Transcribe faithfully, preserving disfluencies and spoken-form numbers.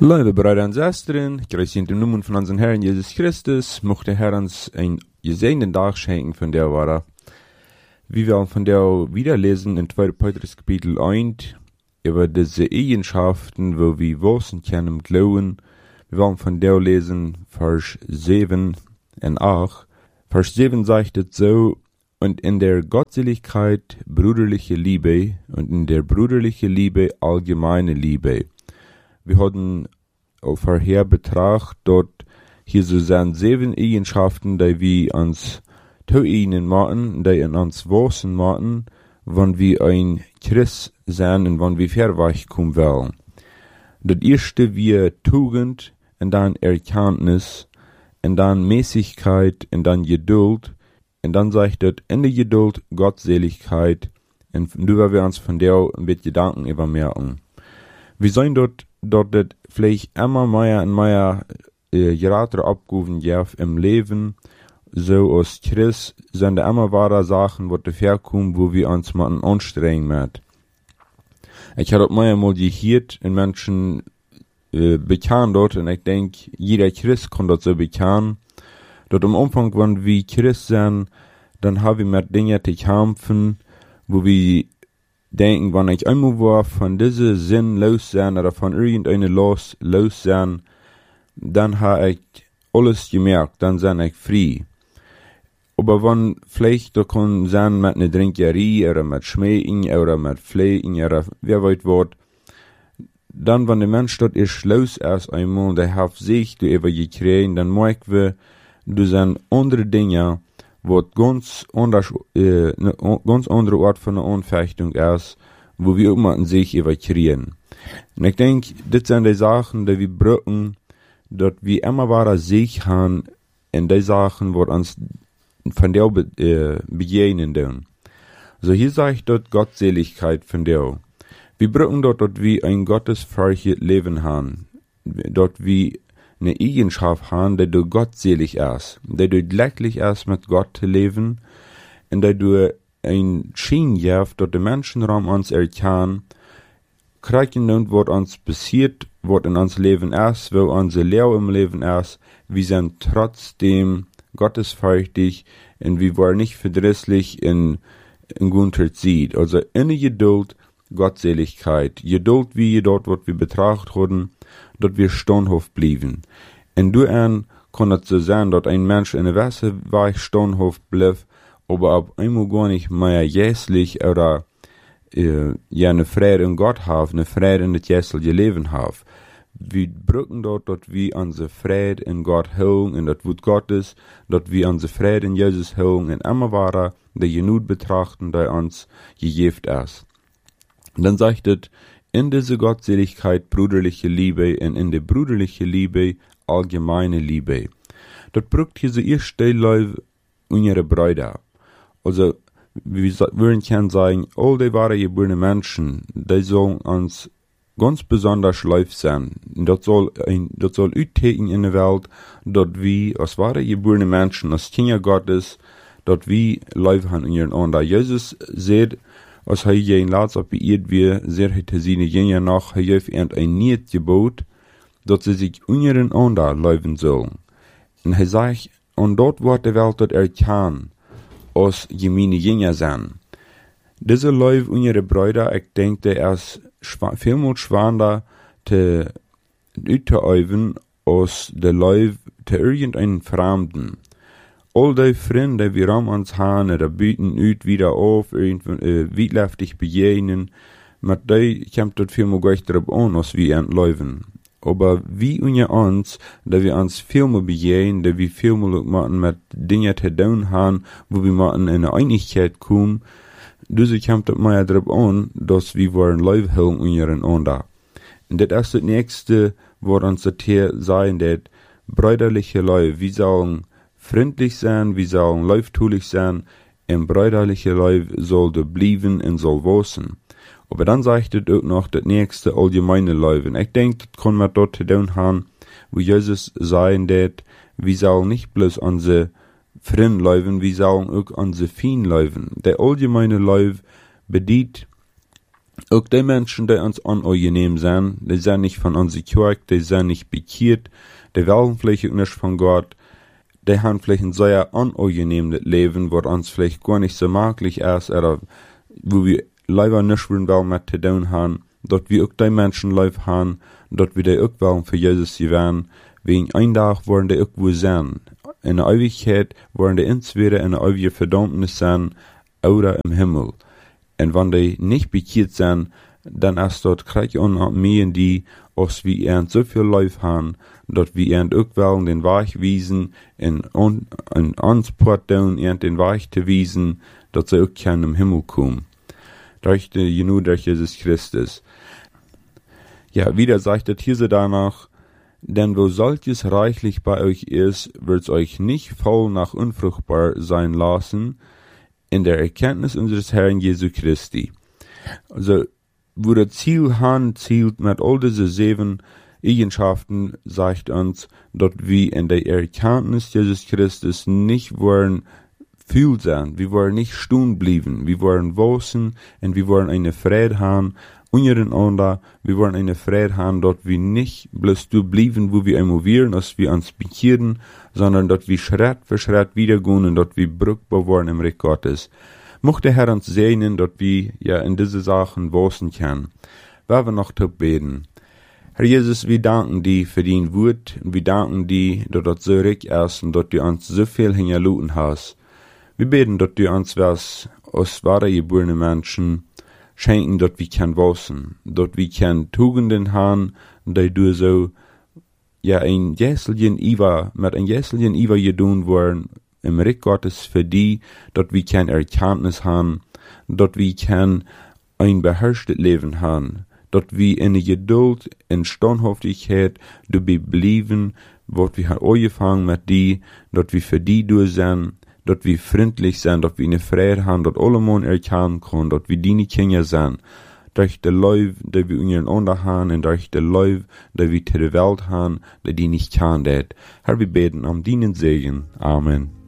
Liebe Brüder und Schwestern, grüß in dem Namen von unserem Herrn Jesus Christus, möchte der Herr uns einen gesegneten Tag schenken von der Wara. Wie wir von der wieder lesen in zweiter Petrus Kapitel eins, über diese Eigenschaften, wo wir wissen können, glauben. Wir wollen von der lesen, Vers sieben und acht. Vers sieben sagt es so: Und in der Gottseligkeit brüderliche Liebe und in der brüderliche Liebe allgemeine Liebe. Wir hatten vorher betrachtet, dort hier so sind sieben Eigenschaften, die wir uns zu ihnen machen, die in uns wissen machen, wenn wir ein Christ sind und wenn wir verweich kommen wollen. Das erste wir Tugend, und dann Erkenntnis, und dann Mäßigkeit, und dann Geduld, und dann sagt das in der Geduld Gottseligkeit, und du werden wir uns von der ein bisschen Gedanken übermerken. Wir sollen dort dort das vielleicht immer mehr und mehr äh, gerade abgerufen darf im Leben, so als Christ sind immer wahre Sachen, die herkommen, wo wir uns mal anstrengen müssen. Ich habe mehr mal gehört, in Menschen äh, bekannt dort, und ich denke, jeder Christ kann das so bekannt. Dort am Anfang, wenn wir Christ sind, dann haben wir mit Dingen zu kämpfen, wo wir denken, wenn ich einmal war von diesem Sinn los sein oder von irgendeiner los los sein, dann habe ich alles gemerkt, dann bin ich frei. Aber wenn vielleicht da kann sein mit einer Trinkerie oder mit Schmähen oder mit Pflegen oder wer weiß was, dann wenn der Mensch dort ist los erst einmal, der hat sich du über gekriegt, dann merken wir, du sind andere Dinge, was ganz anders, äh, ne, ganz andere Art von einer Anfechtung ist, wo wir immer an sich evakuieren. Und ich denke, das sind die Sachen, die wir brauchen, dass wir immer wahre sich haben, in die Sachen, die uns von der be, äh, begegnen dürfen. Also hier sage ich dort Gottseligkeit von der. Wir brauchen dort, dass wir ein gottesfreies Leben haben, dort wir eine Eigenschaft haben, die du gottselig ist, die du glücklich ist, mit Gott zu leben, und die du ein Schein gibst, dass die Menschenraum uns erkennen, kriegen nun, was uns passiert, was in uns Leben ist, wo unser Lehre im Leben ist, wir sind trotzdem gottesfürchtig und wir waren nicht verdrisslich in, in guter Zeit. Also in der Geduld, Gottseligkeit, Geduld, wie dort, was wir betrachtet haben, dass wir standhaft blieben. Und durch kann es so sein, dass ein Mensch in der Weise weich standhaft bleibt, aber ab einmal gar nicht mehr jässlich oder äh, ja eine Freude in Gott hat, eine Freude in das jässliche Leben hat. Wir brauchen dort, dass wir unsere Freude in Gott holen, in das Wort Gottes, dass wir unsere Freude in Jesus holen, und immer weiter die Genut betrachten, die uns gegeben ist. Und dann sagt es, in diese Gottseligkeit brüderliche Liebe und in der brüderliche Liebe allgemeine Liebe. Das braucht hier so erste Leute unsere Brüder. Also, wir würden können sagen, all die wahre geborene Menschen, die sollen uns ganz besonders lieb sein. Das soll ein, das soll uitteken in der Welt, dass wir als wahre geborene Menschen, als Kinder Gottes, dass wir lieb haben in ihren Ohren. Jesus sagt, als hij je laatst op de eerd weer, zeer hij te zien jenen nog, hij heeft een niet gebod, dat ze zich unieren ander leven zullen. En hij zegt, en dat wordt de wereld tot erkennen, als gemene jenen zijn. Deze leven unsere Brüder, ik denk, der is veel meer schwander te uit te oefen, als de leven te irgendein Fremden. All die Freunde, die wir um uns haben, oder bieten ut wieder auf, irgendwie, äh, witlaftig begegnen, mit die kommt das viel mehr gleich darauf an, als wir entlaufen. Aber wie unter uns, da wir uns viel mehr begegnen, da wir viel mehr machen mit Dingen zu tun haben, wo wir mal in eine Einigkeit kommen, diese kommt das mehr darauf an, dass wir wollen Leib haben untereinander. Und das ist das nächste, wo uns das hier sein, das brüderliche Leib, wir sollen freundlich sein, wir sollen leuftulich sein, im brüderliche Leib soll du blieben und soll wachsen. Aber dann sagt es auch noch das nächste allgemeine Leib. Und ich denke, das kann man dort zu tun haben, wo Jesus sagen wird, wir sollen nicht bloß unsere Freunde leben, wir sollen auch unsere Feind leben. Der allgemeine Leib bedient Auch die Menschen, die uns unangenehm sind, die sind nicht von unserer Kirche, die sind nicht bekehrt, die wollen vielleicht auch nicht von Gott, die haben vielleicht ein sehr unangenehmes Leben, was uns vielleicht gar nicht so möglich ist, oder wo wir leider nicht wollen mit zu tun haben, dort wir auch die Menschen live haben, dort wir die auch wollen für Jesus werden, wegen ein Tag wollen die irgendwo sein. In der Ewigkeit wollen die entweder in der ewigen Verdammnis sein oder im Himmel. Und wenn die nicht bekehrt sind, dann ist dort Krieg und Armeen, die, als wir ihnen so viel Leute haben, dort wir ihnen auch wollen den Weg wiesen, in, in, in uns Porten ihnen den Weg zu wiesen, dass sie auch können im Himmel kommen. Durch die, nur durch Jesus Christus. Ja, wieder sagt das hier so danach, denn wo solches reichlich bei euch ist, wird's euch nicht voll nach unfruchtbar sein lassen, in der Erkenntnis unseres Herrn Jesu Christi. Also, wo das Ziel han zielt mit all diese sieben Eigenschaften, sagt uns, dass wir in der Erkenntnis Jesus Christus nicht wollen viel sein, wir wollen nicht stehen bleiben, wir wollen wachsen und wir wollen eine Freude haben, untereinander, wir wollen eine Freude haben, dort wir nicht bloß du bleiben, wo wir einmal wären, dass wir uns bekehren, sondern dort wir Schritt für Schritt wiedergehen und dort wir brückbar worden im Reich Gottes. Mochte der Herr uns segnen, dort wir ja in diese Sachen wachsen können. Werden wir noch beten. Herr Jesus, wir danken dir für dein Wort und wir danken dir, dass das so reich ist und dass du uns so viel hingeluten hast. Wir beten, dass du uns was aus wahre geborene Menschen schenken, dass wir können wachsen, dass wir können Tugenden haben, die du so, ja, ein jässelchen Iwa, mit ein jässelchen Iwa gedun worden, im Reich Gottes für die, dass wir keine Erkenntnis haben, dass wir kein ein beherrschtes Leben haben, dass wir in Geduld, in Standhaftigkeit, dabei bleiben, was wir haben angefangen mit die, dass wir für die durch sind, dass wir freundlich sind, dass wir eine Freude haben, dass alle Menschen erkennen können, dass wir deine Kinder sind, durch die Leute, die wir untereinander haben, und durch die Leute, die wir zu der Welt haben, die die nicht kennen. Herr, wir beten um deinen Segen. Amen.